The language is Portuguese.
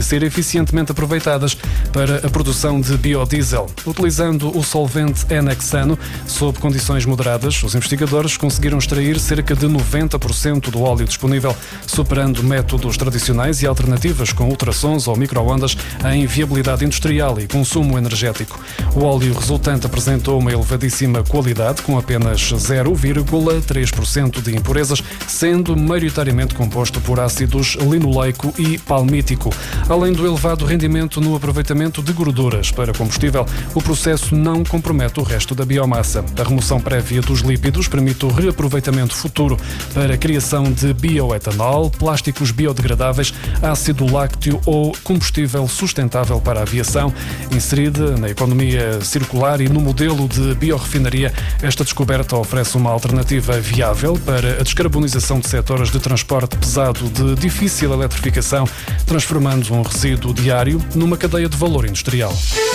ser eficientemente aproveitadas para a produção de biodiesel. Utilizando o solvente N-hexano, sob condições moderadas, os investigadores conseguiram extrair cerca de 90% do óleo disponível, superando métodos tradicionais e alternativas com ultrassons ou micro-ondas em viabilidade industrial e consumo energético. O óleo resultante apresentou uma elevadíssima qualidade, com apenas 0,3% de impurezas, sendo maioritariamente composto por ácidos linoleico e palmítico. Além do elevado rendimento no aproveitamento de gorduras para combustível, o processo não compromete o resto da biomassa. A remoção prévia dos lípidos permite o reaproveitamento futuro para a criação de bioetanol, plásticos biodegradáveis, ácido lácteo ou combustível sustentável para a aviação. Inserida na economia circular e no modelo de biorefinaria, esta descoberta oferece uma alternativa viável para a descarbonização de setores de transporte pesado de difícil eletrificação, transformando um resíduo diário numa cadeia de valor industrial.